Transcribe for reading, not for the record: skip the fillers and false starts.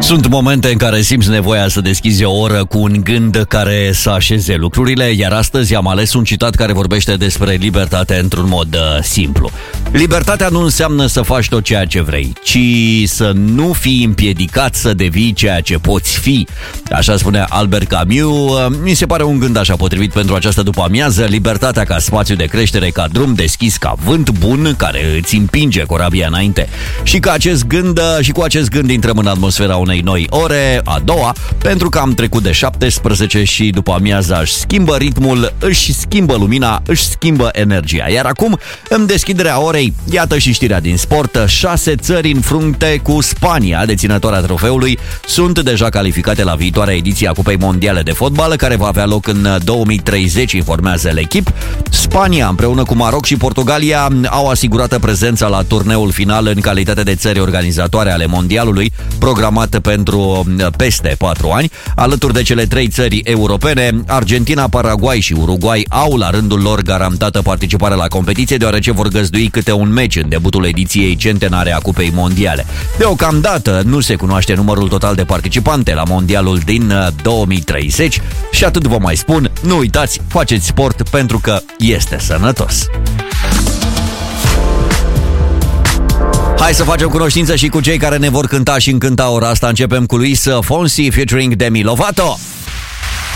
Sunt momente în care simți nevoia să deschizi o oră cu un gând care să așeze lucrurile, iar astăzi am ales un citat care vorbește despre libertate într-un mod simplu. Libertatea nu înseamnă să faci tot ceea ce vrei, ci să nu fii împiedicat să devii ceea ce poți fi. Așa spune Albert Camus. Mi se pare un gând așa potrivit pentru această după-amiază. Libertatea ca spațiu de creștere, ca drum deschis, ca vânt bun care îți împinge corabia înainte. Și cu acest gând intrăm în atmosfera unei noi ore, a doua, pentru că am trecut de 17 și după amiaza își schimbă ritmul, își schimbă lumina, își schimbă energia. Iar acum, în deschiderea orei, iată și știrea din sport. 6 țări în frunte cu Spania, deținătoarea trofeului, sunt deja calificate la viitoarea ediție a Cupei Mondiale de Fotbal, care va avea loc în 2030, informează L'Equipe. Spania, împreună cu Maroc și Portugalia, au asigurat prezența la turneul final în calitate de țări organizatoare ale mondialului, programat pentru peste 4 ani. Alături de cele 3 țări europene, Argentina, Paraguay și Uruguay au la rândul lor garantată participarea la competiție, deoarece vor găzdui câte un meci în debutul ediției centenare a Cupei Mondiale. Deocamdată nu se cunoaște numărul total de participante la mondialul din 2030 și atât vă mai spun, nu uitați, faceți sport pentru că este sănătos. Hai să facem cunoștință și cu cei care ne vor cânta și încânta ora asta. Începem cu Luis Fonsi featuring Demi Lovato.